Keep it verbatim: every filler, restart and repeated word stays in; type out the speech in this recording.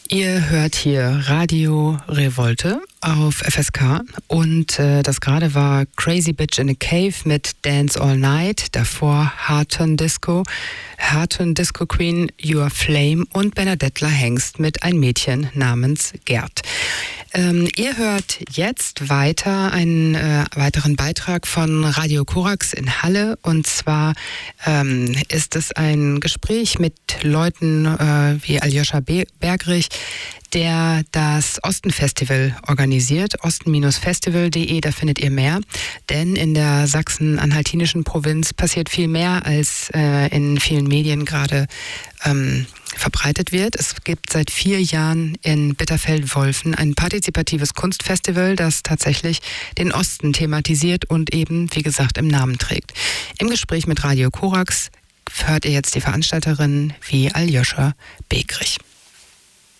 Ihr hört hier Radio Revolte auf F S K und äh, das gerade war Crazy Bitch in a Cave mit Dance All Night, davor Harton Disco, Harton Disco Queen, Your Flame und Benedettler Hengst mit Ein Mädchen namens Gerd. Ähm, ihr hört jetzt weiter einen äh, weiteren Beitrag von Radio Korax in Halle, und zwar ähm, ist es ein Gespräch mit Leuten äh, wie Aljoscha Be- Bergrich, der das Osten-Festival organisiert, osten Bindestrich festival punkt de, da findet ihr mehr. Denn in der sachsen-anhaltinischen Provinz passiert viel mehr, als äh, in vielen Medien gerade ähm, verbreitet wird. Es gibt seit vier Jahren in Bitterfeld-Wolfen ein partizipatives Kunstfestival, das tatsächlich den Osten thematisiert und eben, wie gesagt, im Namen trägt. Im Gespräch mit Radio Korax hört ihr jetzt die Veranstalterin wie Aljoscha Bergrich.